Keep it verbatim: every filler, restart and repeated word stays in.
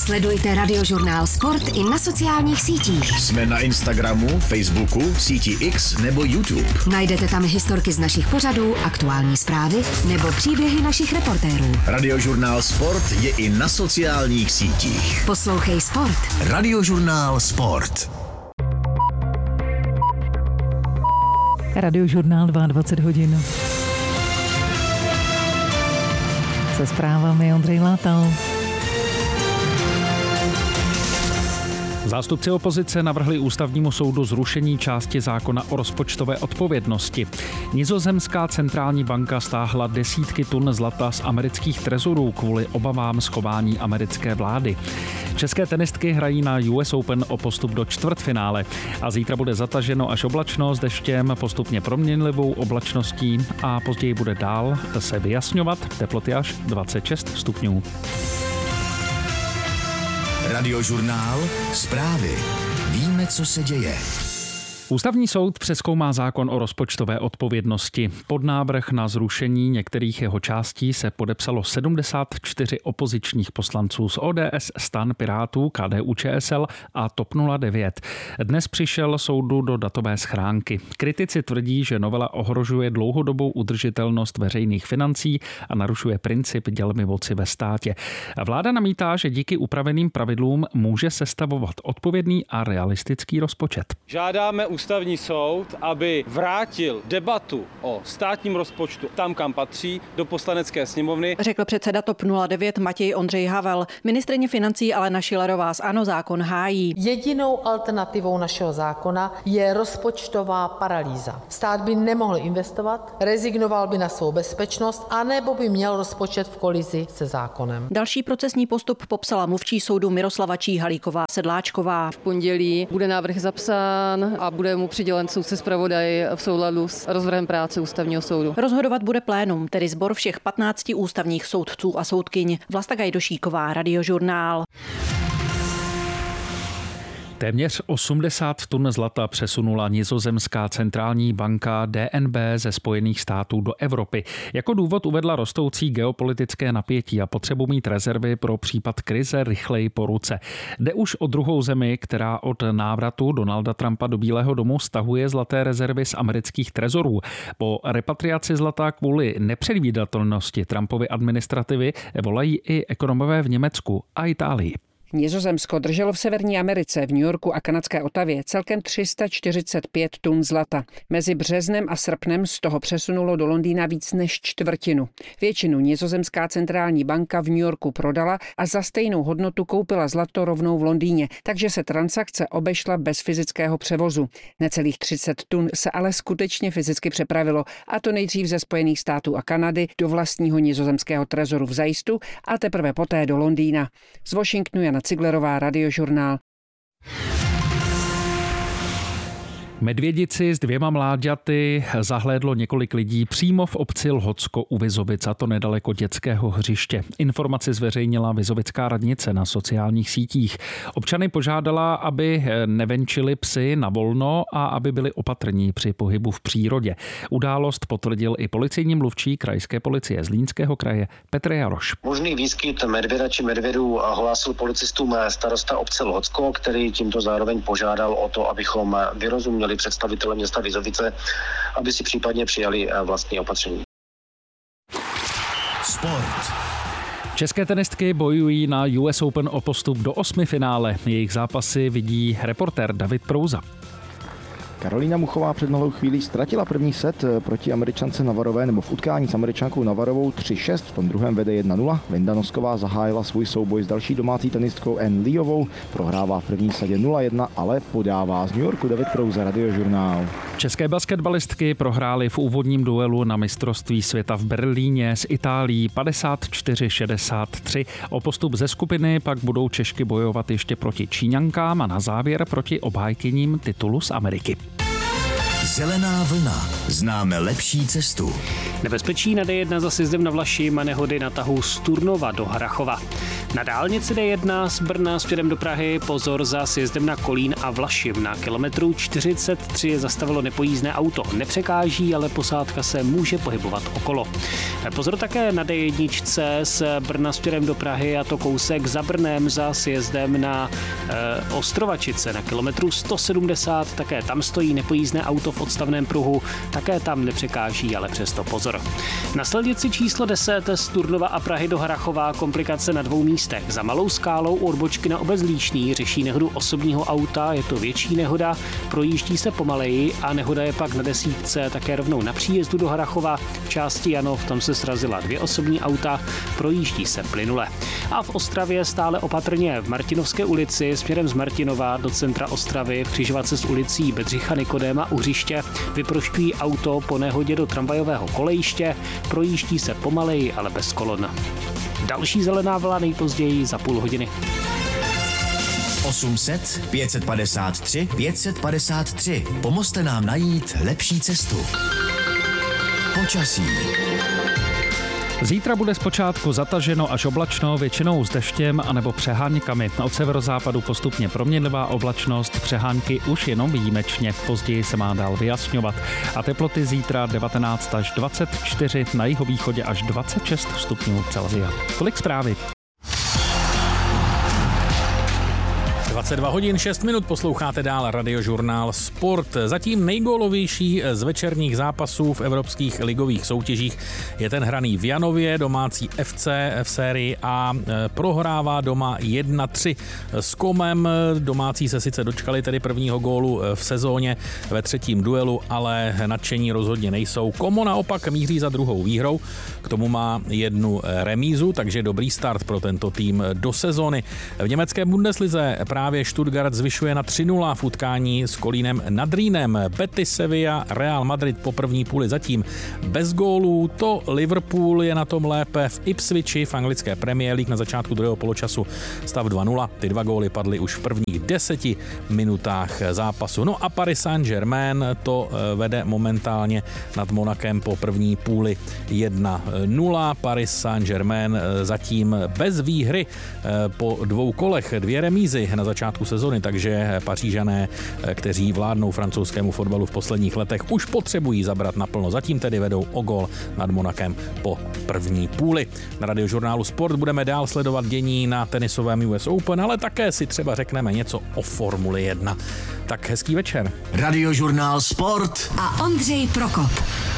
Sledujte Radiožurnál Sport i na sociálních sítích. Jsme na Instagramu, Facebooku, síti X nebo YouTube. Najdete tam historky z našich pořadů, aktuální zprávy nebo příběhy našich reportérů. Radiožurnál Sport je i na sociálních sítích. Poslouchej Sport. Radiožurnál Sport. Radiožurnál dvacet dva hodin. Se zprávami Ondřej Látal. Zástupci opozice navrhli ústavnímu soudu zrušení části zákona o rozpočtové odpovědnosti. Nizozemská centrální banka stáhla desítky tun zlata z amerických trezorů kvůli obavám schování americké vlády. České tenistky hrají na U S Open o postup do čtvrtfinále a zítra bude zataženo až oblačno s deštěm, postupně proměnlivou oblačností a později bude dál se vyjasňovat, teploty až dvacet šest stupňů. Radiožurnál Zprávy. Víme, co se děje. Ústavní soud přezkoumá zákon o rozpočtové odpovědnosti. Pod návrh na zrušení některých jeho částí se podepsalo sedmdesát čtyři opozičních poslanců z O D S, STAN, Pirátů, K D U Č S L a TOP nula devět. Dnes přišel soudu do datové schránky. Kritici tvrdí, že novela ohrožuje dlouhodobou udržitelnost veřejných financí a narušuje princip dělby moci ve státě. Vláda namítá, že díky upraveným pravidlům může sestavovat odpovědný a realistický rozpočet. Žádáme Ústavní soud, aby vrátil debatu o státním rozpočtu tam, kam patří, do Poslanecké sněmovny. Řekl předseda TOP nula devět Matěj Ondřej Havel. Ministryně financí Alena Schillerová z ANO zákon hájí. Jedinou alternativou našeho zákona je rozpočtová paralýza. Stát by nemohl investovat, rezignoval by na svou bezpečnost, anebo by měl rozpočet v kolizi se zákonem. Další procesní postup popsala mluvčí soudu Miroslava Číhalíková Sedláčková. V pondělí bude návrh zapsán a bude mu přidělen soudce zpravodaj v souladu s rozvrhem práce Ústavního soudu. Rozhodovat bude plénum, tedy sbor všech patnácti ústavních soudců a soudkyň. Vlasta Gajdošíková, Radiožurnál. Téměř osmdesát tun zlata přesunula nizozemská centrální banka D N B ze Spojených států do Evropy. Jako důvod uvedla rostoucí geopolitické napětí a potřebu mít rezervy pro případ krize rychleji po ruce. Jde už o druhou zemi, která od návratu Donalda Trumpa do Bílého domu stahuje zlaté rezervy z amerických trezorů. Po repatriaci zlata kvůli nepředvídatelnosti Trumpovy administrativy volají i ekonomové v Německu a Itálii. Nizozemsko drželo v Severní Americe, v New Yorku a kanadské Ottawě celkem tři sta čtyřicet pět tun zlata. Mezi březnem a srpnem z toho přesunulo do Londýna víc než čtvrtinu. Většinu nizozemská centrální banka v New Yorku prodala a za stejnou hodnotu koupila zlato rovnou v Londýně, takže se transakce obešla bez fyzického převozu. Necelých třicet tun se ale skutečně fyzicky přepravilo, a to nejdřív ze Spojených států a Kanady do vlastního nizozemského trezoru v Zajstu a teprve poté do Londýna. Z Washingtonu Jana Ciglerová, Radiožurnál. Medvědici s dvěma mláďaty zahlédlo několik lidí přímo v obci Lhotsko u Vizovic, a to nedaleko dětského hřiště. Informaci zveřejnila vizovická radnice na sociálních sítích. Občany požádala, aby nevenčili psy na volno a aby byli opatrní při pohybu v přírodě. Událost potvrdil i policejní mluvčí krajské policie Zlínského kraje Petr Jaroš. Možný výskyt medvěda či medvědů hlásil policistům starosta obce Lhotsko, který tímto zároveň požádal o to, abychom vyrozuměli představitele města Vizovice, aby si případně přijali vlastní opatření. Sport. České tenistky bojují na U S Open o postup do osmifinále. Jejich zápasy vidí reportér David Prouza. Karolína Muchová před malou chvílí ztratila první set proti Američance Navarové, nebo v utkání s Američankou Navarovou tři šest, v tom druhém vede jedna nula. Linda Nosková zahájila svůj souboj s další domácí tenistkou Ann Leeovou, prohrává v první sadě nula jedna, ale podává z New Yorku David Prouza, Radiožurnál. České basketbalistky prohrály v úvodním duelu na mistrovství světa v Berlíně s Itálií padesát čtyři šedesát tři. O postup ze skupiny pak budou Češky bojovat ještě proti Číňankám a na závěr proti obhájkyním titulu z Ameriky. Zelená vlna. Známe lepší cestu. Nebezpečí na D jedna za sjezdem na Vlašim a nehody na tahu z Turnova do Harachova. Na dálnici D jedna z Brna směrem do Prahy pozor za sjezdem na Kolín a Vlašim. Na kilometru čtyřicet tři zastavilo nepojízdné auto. Nepřekáží, ale posádka se může pohybovat okolo. Pozor také na D jedna z Brna směrem do Prahy, a to kousek za Brnem za sjezdem na e, Ostrovačice. Na kilometru sto sedmdesát také tam stojí nepojízdné auto v odstavném pruhu. Také tam nepřekáží, ale přesto pozor. Na silnici číslo deset z Turnova a Prahy do Harrachova komplikace na dvou místech. Za Malou Skálou u odbočky na Obezlíšný řeší nehodu osobního auta, je to větší nehoda, projíždí se pomaleji a nehoda je pak na desítce také rovnou na příjezdu do Harrachova. V části Janov tam se srazila dvě osobní auta, projíždí se plynule. A v Ostravě stále opatrně v Martinovské ulici směrem z Martinova do centra Ostravy v křižovatce s ulicí Bedřicha Nikodéma u hřiště vyprošťují auto po nehodě do tramvajového kolejiště, projíždí se pomaleji, ale bez kolon. Další zelená vlna nejpozději za půl hodiny. osm set pět set padesát tři pět set padesát tři. Pomozte nám najít lepší cestu. Počasí. Zítra bude zpočátku zataženo až oblačno, většinou s deštěm anebo přeháňkami. Od severozápadu postupně proměnlivá oblačnost, přehánky už jenom výjimečně. Později se má dál vyjasňovat. A teploty zítra devatenáct až dvacet čtyři, na jihovýchodě až dvacet šest stupňů Celsia. Tolik zprávy. dvacet dva hodin šest minut, posloucháte dál Radiožurnál Sport. Zatím nejgólovější z večerních zápasů v evropských ligových soutěžích je ten hraný v Janově, domácí F C v sérii A prohrává doma jedna tři s Komem. Domácí se sice dočkali tedy prvního gólu v sezóně ve třetím duelu, ale nadšení rozhodně nejsou. Komo naopak míří za druhou výhrou, k tomu má jednu remízu, takže dobrý start pro tento tým do sezóny. V německé Bundeslize právě Stuttgart zvyšuje na tři nula v utkání s Kolínem nad Rýnem. Betis, Sevilla, Real Madrid po první půli zatím bez gólů. To Liverpool je na tom lépe. V Ipswichi v anglické Premier League na začátku druhého poločasu stav dva nula. Ty dva góly padly už v prvních deseti minutách zápasu. No a Paris Saint-Germain to vede momentálně nad Monakem po první půli jedna nula. Paris Saint-Germain zatím bez výhry po dvou kolech, dvě remízy na začátku sezony, takže Pařížané, kteří vládnou francouzskému fotbalu v posledních letech, už potřebují zabrat naplno. Zatím tedy vedou o gól nad Monakem po první půli. Na Radiožurnálu Sport budeme dál sledovat dění na tenisovém U S Open, ale také si třeba řekneme něco o Formuli jedna. Tak hezký večer. Radiožurnál Sport a Ondřej Prokop.